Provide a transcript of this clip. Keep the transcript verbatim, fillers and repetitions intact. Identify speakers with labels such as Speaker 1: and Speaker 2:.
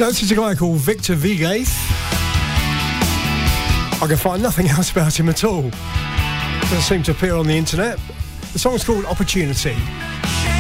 Speaker 1: No, this is a guy called Victor Viguez. I can find nothing else about him at all. Doesn't seem to appear on the internet. The song's called Opportunity.